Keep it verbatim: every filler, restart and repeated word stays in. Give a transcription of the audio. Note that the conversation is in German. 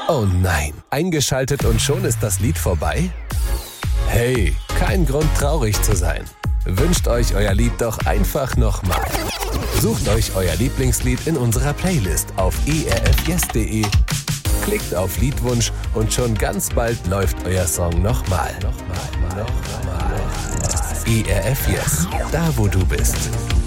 Oh nein, eingeschaltet und schon ist das Lied vorbei? Hey, kein Grund traurig zu sein. Wünscht euch euer Lied doch einfach nochmal. Sucht euch euer Lieblingslied in unserer Playlist auf e r f yes punkt d e, klickt auf Liedwunsch und schon ganz bald läuft euer Song nochmal. Nochmal, nochmal, nochmal. E R F Yes, da wo du bist.